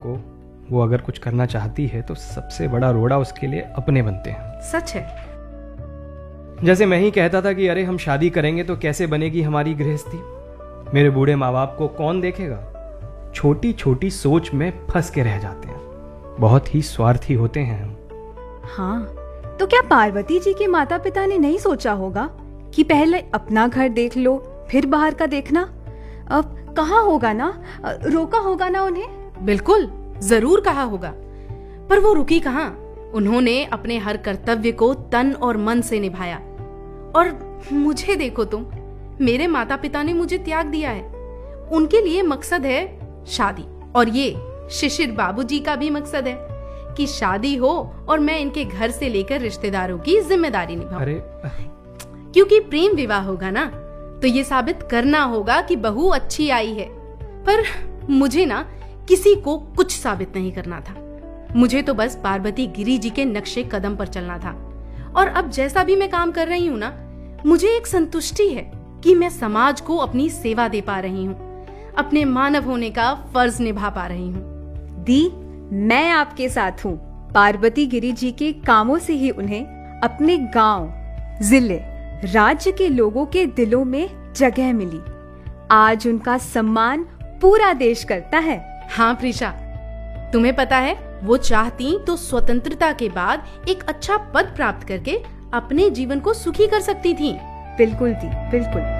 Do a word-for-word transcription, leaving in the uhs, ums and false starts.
को, वो अगर कुछ करना चाहती है तो सबसे बड़ा रोड़ा उसके लिए अपने बनते हैं। सच है। जैसे मैं ही कहता था कि अरे हम शादी करेंगे तो कैसे बनेगी हमारी गृहस्थी, मेरे बूढ़े माँ बाप को कौन देखेगा। छोटी छोटी सोच में फंस के रह जाते हैं, बहुत ही स्वार्थी होते हैं हम। हाँ, तो क्या पार्वती जी के माता पिता ने नहीं सोचा होगा कि पहले अपना घर देख लो फिर बाहर का देखना? अब कहा होगा ना, रोका होगा ना उन्हें? बिल्कुल, जरूर कहा होगा, पर वो रुकी कहाँ। उन्होंने अपने हर कर्तव्य को तन और मन से निभाया। और मुझे देखो तुम, मेरे माता पिता ने मुझे त्याग दिया है। उनके लिए मकसद है शादी, और ये शिशिर बाबूजी का भी मकसद है कि शादी हो और मैं इनके घर से लेकर रिश्तेदारों की जिम्मेदारी निभाऊं। अरे क्योंकि प्रेम विवाह होगा ना, तो ये साबित करना होगा कि बहू अच्छी आई है। पर मुझे ना किसी को कुछ साबित नहीं करना था। मुझे तो बस पार्वती गिरी जी के नक्शे कदम पर चलना था। और अब जैसा भी मैं काम कर रही हूँ ना, मुझे एक संतुष्टि है कि मैं समाज को अपनी सेवा दे पा रही हूँ, अपने मानव होने का फर्ज निभा पा रही हूँ। दी, मैं आपके साथ हूँ। पार्वती गिरी जी के कामों से ही उन्हें अपने गांव, जिले, राज्य के लोगों के दिलों में जगह मिली। आज उनका सम्मान पूरा देश करता है। हाँ प्रीशा, तुम्हें पता है, वो चाहती तो स्वतंत्रता के बाद एक अच्छा पद प्राप्त करके अपने जीवन को सुखी कर सकती थी। बिल्कुल दी, बिल्कुल।